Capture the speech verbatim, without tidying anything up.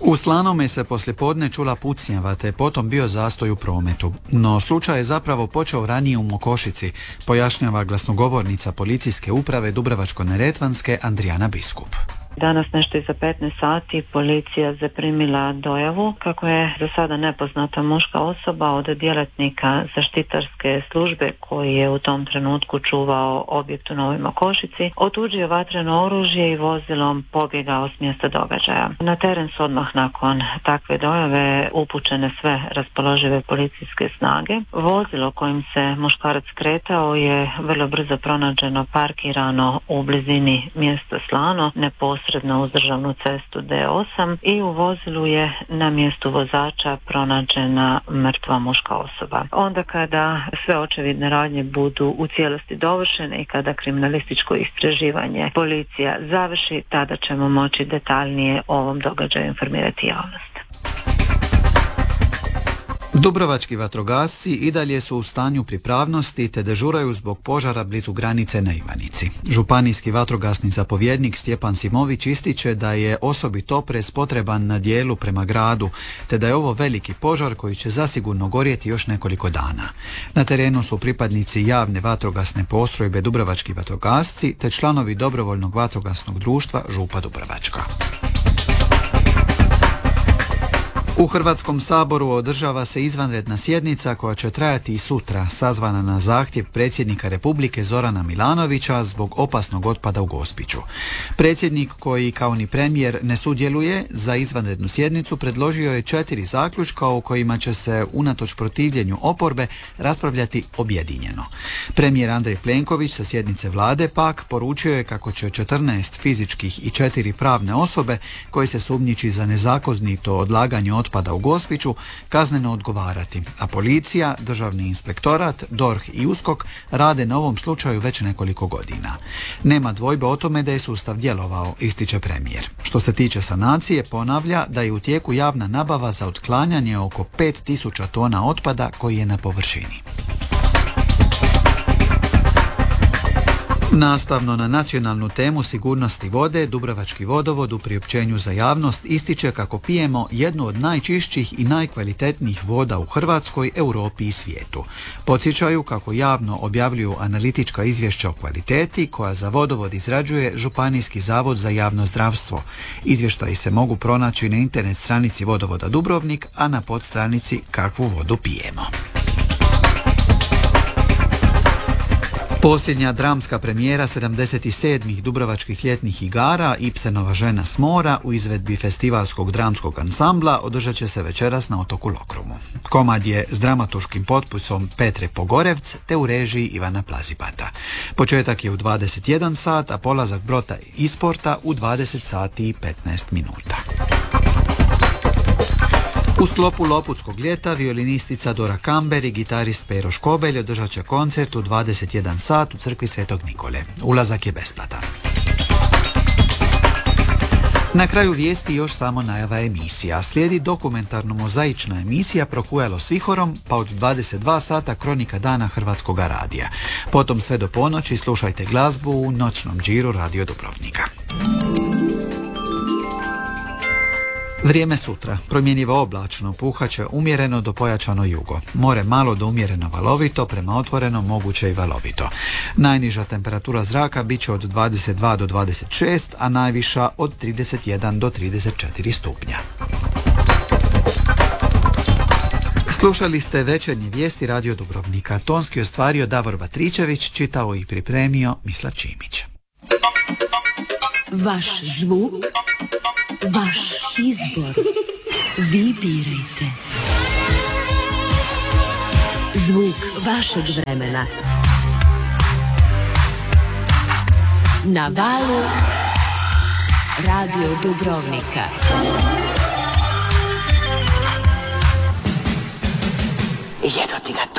U Slanome se poslijepodne čula pucnjava te potom bio zastoj u prometu. No slučaj je zapravo počeo ranije u Mokošici, pojašnjava glasnogovornica policijske uprave Dubrovačko-neretvanske Andrijana Biskup. Danas nešto iza petnaest sati policija zaprimila dojavu kako je za sada nepoznata muška osoba od djelatnika zaštitarske službe koji je u tom trenutku čuvao objekt u Novoj Mokošici, otuđio vatreno oružje i vozilom pobjegao s mjesta događaja. Na teren su odmah nakon takve dojave upućene sve raspoložive policijske snage. Vozilo kojim se muškarac kretao je vrlo brzo pronađeno parkirano u blizini mjesta Slano, neposredno uz državnu cestu D osam, i u vozilu je na mjestu vozača pronađena mrtva muška osoba. Onda kada sve očevidne radnje budu u cijelosti dovršene i kada kriminalističko istraživanje policija završi, tada ćemo moći detaljnije o ovom događaju informirati javnost. Dubrovački vatrogasci i dalje su u stanju pripravnosti te dežuraju zbog požara blizu granice na Ivanici. Županijski vatrogasni zapovjednik Stjepan Simović ističe da je osobit oprez potreban na dijelu prema gradu, te da je ovo veliki požar koji će zasigurno gorjeti još nekoliko dana. Na terenu su pripadnici javne vatrogasne postrojbe Dubrovački vatrogasci te članovi dobrovoljnog vatrogasnog društva Župa Dubrovačka. U Hrvatskom saboru održava se izvanredna sjednica koja će trajati i sutra, sazvana na zahtjev predsjednika Republike Zorana Milanovića zbog opasnog otpada u Gospiću. Predsjednik, koji kao ni premijer ne sudjeluje, za izvanrednu sjednicu predložio je četiri zaključka o kojima će se unatoč protivljenju oporbe raspravljati objedinjeno. Premijer Andrej Plenković sa sjednice vlade pak poručio je kako će četrnaest fizičkih i četiri pravne osobe koji se sumnjiči za nezakonito odlaganje otpada otpada u Gospiću kazneno odgovarati, a policija, Državni inspektorat, D O R H i U S K O K rade na ovom slučaju već nekoliko godina. Nema dvojbe o tome da je sustav djelovao, ističe premijer. Što se tiče sanacije, ponavlja da je u tijeku javna nabava za otklanjanje oko pet tisuća tona otpada koji je na površini. Nastavno na nacionalnu temu sigurnosti vode, Dubrovački vodovod u priopćenju za javnost ističe kako pijemo jednu od najčišćih i najkvalitetnijih voda u Hrvatskoj, Europi i svijetu. Podsjećaju kako javno objavljuju analitička izvješća o kvaliteti koja za vodovod izrađuje Županijski zavod za javno zdravstvo. Izvještaji se mogu pronaći na internet stranici Vodovoda Dubrovnik, a na podstranici Kakvu vodu pijemo. Posljednja dramska premijera sedamdeset sedmih Dubrovačkih ljetnih igara Ibsenova Žena s mora u izvedbi festivalskog dramskog ansambla održat će se večeras na otoku Lokrumu. Komad je s dramaturškim potpisom Petre Pogorevc te u režiji Ivana Plazibata. Početak je u dvadeset jedan sat, a polazak broda isporta u dvadeset sati i petnaest minuta. U sklopu Loputskog ljeta violinistica Dora Kamber i gitarist Pero Škobelj održat će koncert u dvadeset jedan sat u crkvi Svetog Nikole. Ulazak je besplatan. Na kraju vijesti još samo najava emisija. Slijedi dokumentarno-mozaična emisija Prokujalo s vihorom, pa od dvadeset dva sata kronika dana Hrvatskog radija. Potom sve do ponoći slušajte glazbu u noćnom džiru Radio Dubrovnika. Vrijeme sutra. Promjenjivo oblačno, puhaće umjereno do pojačano jugo. More malo do umjereno valovito, prema otvorenom moguće i valovito. Najniža temperatura zraka bit će od dvadeset dva do dvadeset šest, a najviša od trideset jedan do trideset četiri stupnja. Slušali ste večernje vijesti Radio Dubrovnika. Tonski ostvario Davor Vatričević, čitao i pripremio Mislav Čimić. Vaš zvuk, vaš izbor. Vi birajte. Zvuk vašeg vremena. Na valu Radio Dubrovnika. Jedo ti ga